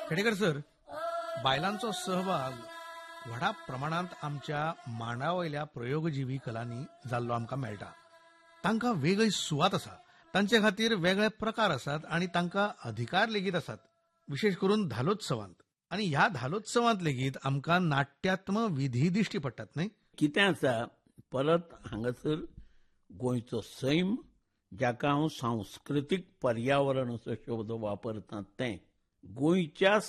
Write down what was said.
Khedekar sir, बायलांचो सहभाग व्हडा प्रमाणात आमच्या मांडावयल्या प्रयोगजीवी कलांनी जाल्लो आमकां मेळटा. तांकां वेगळी सुवात आसा, तांचे खातीर वेगळे प्रकार आसात आणि तांकां अधिकार लेगीत आसात, विशेष करून धालोत्सवांत. आणि ह्या धालोत्सवांत लेगीत आमकां नाट्यात्म विधी दिश्टी पडटात, न्हय? कितें आसा, परत हांगासर गोंयचो सैम, जाका हांव सांस्कृतीक पर्यावरण असो शब्द वापरतात, तें गोंयच्या